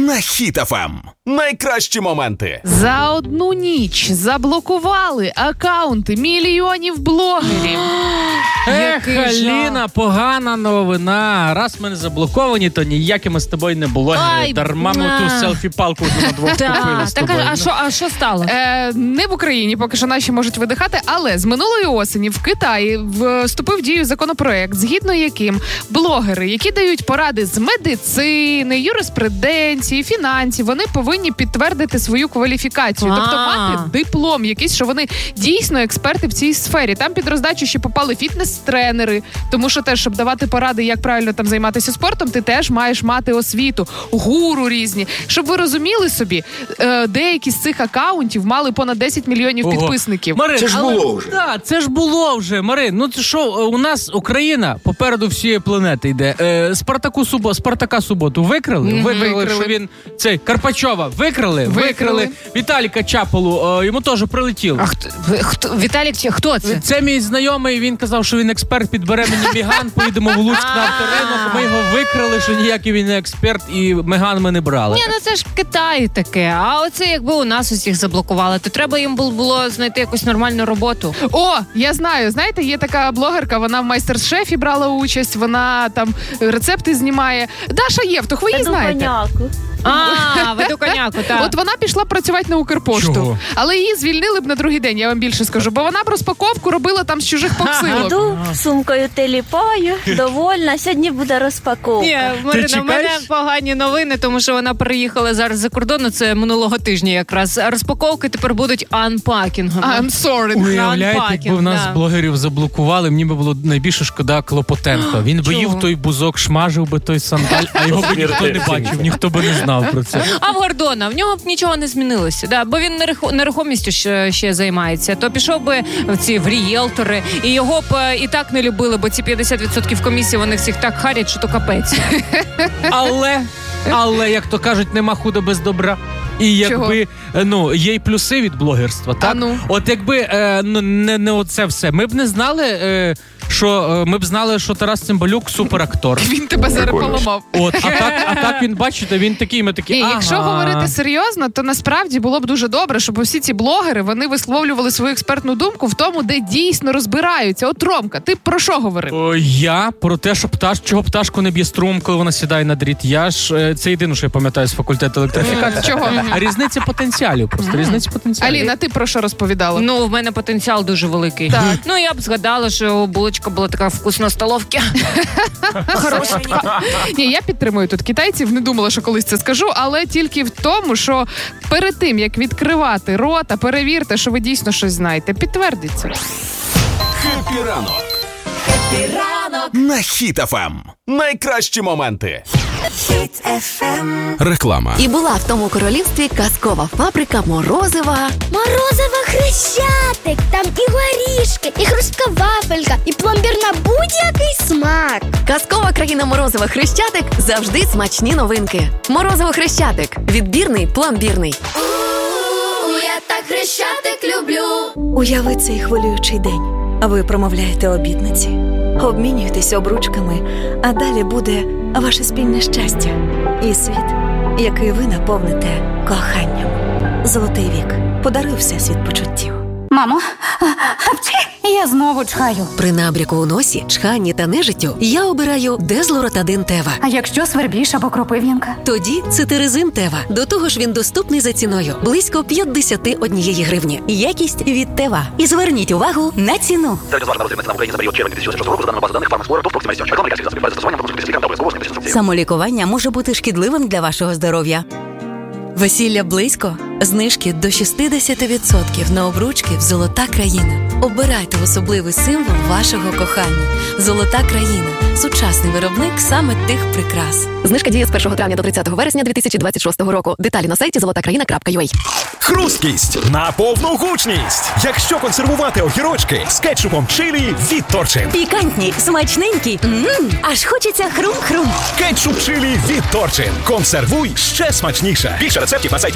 на Хіт FM. Найкращі моменти. За одну ніч заблокували акаунти мільйонів блогерів. Аліна, погана новина. Раз ми не заблоковані, то ніякими з тобою не блогери. Дарма ми ту селфі-палку на двох купили з тобою. А що стало? Не в Україні, поки що наші можуть видихати, але з минулої осені в Китаї вступив в дію законопроект, згідно яким блогери, які дають поради з медицини, юриспруденції, фінансів, вони повинні підтвердити свою кваліфікацію. Тобто мати диплом якийсь, що вони дійсно експерти в цій сфері. Там під роздачу ще попали фітнес-тренери, тому що теж, щоб давати поради, як правильно там займатися спортом, ти теж маєш мати освіту, гуру різні. Щоб ви розуміли собі, деякі з цих акаунтів мали понад 10 мільйонів підписників. Марин, це ж було вже. Так, це ж було вже, Марин. Ну, це що, у нас Україна попереду всієї планети йде. Спартака Суботу викрали, що він, Карпачова викрали. Віталіка Чаполу, йому теж прилетіло. Віталік, хто це? Це мій знайомий, він казав, що він експерт, підбере мені Меган, поїдемо в Луцьк на авторинок, ми його викрали, що ніякий він не експерт, і Меган ми не брали. Ні, ну це ж Китай таке, а оце якби у нас усіх заблокували, то треба їм було знайти якусь нормальну роботу. О, я знаю, знаєте, є така блогерка, вона в майстер-шефі брала участь, вона там рецепти знімає. Даша Євтух, ви її знаєте? Веду коняку, так. От вона пішла працювати на Укрпошту. Чого? Але її звільнили б на другий день, я вам більше скажу. Бо вона б розпаковку робила там з чужих посилок. Іду, сумкою теліпаю, довольна, сьогодні буде розпаковка. Ні, Марина, в мене погані новини, тому що вона приїхала зараз за кордону, це минулого тижня якраз. Розпаковки тепер будуть анпакінгом. I'm sorry. Уявляєте, якби в нас блогерів заблокували, мені би було найбільше шкода Клопотенка. Він би їв той бузок, шмажив би той сандаль, а його би ніхто не бачив, ніхто би не знав про це. А в Гордона, в нього б нічого не змінилося, бо він нерухомістю ще займається. То пішов би в рієлтори, і його б і так не любили, бо ці 50% комісії, вони всіх так харять, що то капець. Але, як то кажуть, нема худа без добра. І якби, є й плюси від блогерства, так? От якби не оце все, ми б не знали, що Тарас Цимбалюк суперактор. Він тебе зараз поламав. От, а так він, бачите, він такий, ми такі, Якщо говорити серйозно, то насправді було б дуже добре, щоб всі ці блогери, вони висловлювали свою експертну думку в тому, де дійсно розбираються. От, Ромка, ти про що говорив? Я про те, що чого пташку не б'є струм, коли вона сідає на дріт. Це єдине, що я пам'ятаю з факультету електрифікації. Чого? Різниця потенціалів просто, різниця потенціалів. Аліна, ти про що розповідала? В мене потенціал дуже великий. Так. Я б згадала, що булочка була така вкусна столовка. Хорошенька. Ні, я підтримую тут китайців, не думала, що колись це скажу, але тільки в тому, що перед тим, як відкривати рота, перевірте, що ви дійсно щось знаєте. Підтвердиться. Хеппі ранок. Хеппі ранок. На Хіт FM. Найкращі моменти. Хіт FM. Реклама. І була в тому королівстві казкова фабрика морозива. Морозиво Хрещатик, там і горішки, і хрустка вафелька, і пломбір на будь-який смак. Казкова країна морозива Хрещатик – завжди смачні новинки. Морозиво Хрещатик. Відбірний, пломбірний. Я так Хрещатик люблю. Уяви цей хвилюючий день. Ви промовляєте обітниці, обмінюєтесь обручками, а далі буде ваше спільне щастя і світ, який ви наповните коханням. Золотий вік подарив всесвіт почуттів. Мамо, я знову чхаю. При набряку у носі, чханні та нежиттю я обираю Дезлоротадин Тева. А якщо свербіж або кропив'янка? Тоді Цитиризин Тева. До того ж він доступний за ціною. Близько 51 гривні. Якість від Тева. І зверніть увагу на ціну. Самолікування може бути шкідливим для вашого здоров'я. Весілля близько? Знижки до 60% на обручки в «Золота країна». Обирайте особливий символ вашого кохання. «Золота країна» – сучасний виробник саме тих прикрас. Знижка діє з 1 травня до 30 вересня 2026 року. Деталі на сайті zolotakraina.ua. Хрусткість на повну гучність. Якщо консервувати огірочки з кетчупом чилі від Торчин. Пікантні, смачненькі. Аж хочеться хрум-хрум. Кетчуп чилі від Торчин. Консервуй ще смачніше. Більше рецептів на сайті